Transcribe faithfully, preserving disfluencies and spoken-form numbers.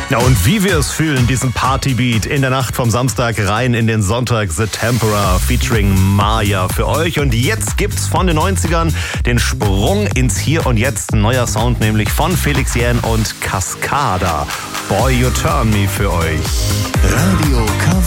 Ja, und wie wir es fühlen, diesen Partybeat in der Nacht vom Samstag rein in den Sonntag, The Temperer featuring Maya für euch. Und jetzt gibt's von den neunzigern den Sprung ins Hier und Jetzt. Ein neuer Sound, nämlich von Felix Jähn und Cascada. Boy, You Turn Me für euch. Radio K